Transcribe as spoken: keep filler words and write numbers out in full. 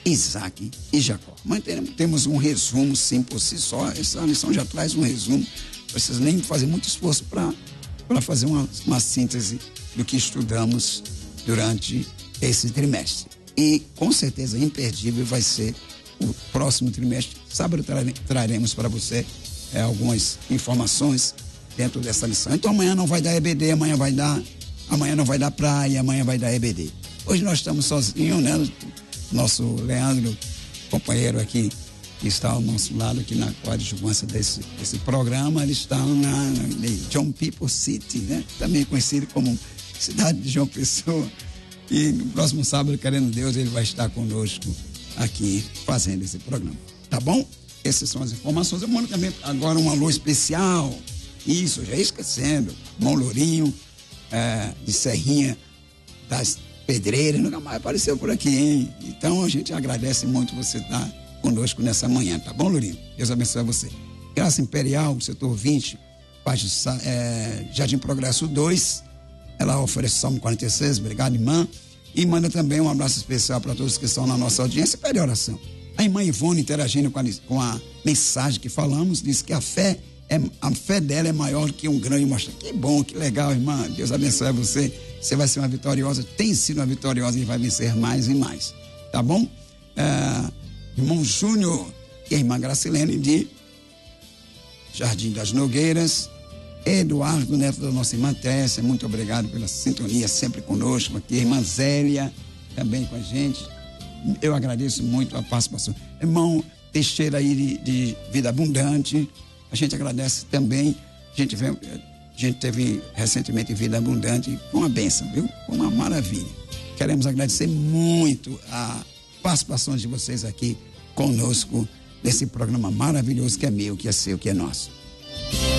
Isaac e Jacó. Mas temos um resumo, sim, por si só. Essa lição já traz um resumo. Não precisa nem fazer muito esforço para fazer uma, uma síntese do que estudamos durante esse trimestre. E, com certeza, imperdível vai ser o próximo trimestre. Sábado trare, traremos para você é, algumas informações dentro dessa lição. Então, amanhã não vai dar E B D, amanhã vai dar, amanhã não vai dar praia, amanhã vai dar E B D. Hoje nós estamos sozinhos, né? Nosso Leandro, companheiro aqui, que está ao nosso lado, aqui na coadjuvância desse, desse programa, ele está na, na João People City, né? Também conhecido como cidade de João Pessoa. E no próximo sábado, querendo Deus, ele vai estar conosco aqui fazendo esse programa. Tá bom? Essas são as informações. Eu mando também agora um alô especial. Isso, já ia esquecendo. Irmão Lourinho, é, de Serrinha das Pedreiras, nunca mais apareceu por aqui, hein? Então a gente agradece muito você estar conosco nessa manhã, tá bom, Lourinho? Deus abençoe você. Graça Imperial, setor vinte, página, é, Jardim Progresso dois. Ela oferece o Salmo quarenta e seis, obrigado, irmã. E manda também um abraço especial para todos que estão na nossa audiência. Pede oração. A irmã Ivone, interagindo com a, com a mensagem que falamos, disse que a fé, é, a fé dela é maior que um grão de mostarda. Que bom, que legal, irmã. Deus abençoe você. Você vai ser uma vitoriosa, tem sido uma vitoriosa e vai vencer mais e mais. Tá bom? É, irmão Júnior e a irmã Gracilene de Jardim das Nogueiras. Eduardo, neto da nossa irmã Tessa, muito obrigado pela sintonia sempre conosco aqui. Irmã Zélia, também com a gente. Eu agradeço muito a participação. Irmão Teixeira aí de, de Vida Abundante, a gente agradece também. A gente, vê, a gente teve recentemente Vida Abundante, uma bênção, viu? Uma maravilha. Queremos agradecer muito a participação de vocês aqui conosco nesse programa maravilhoso que é meu, que é seu, que é nosso.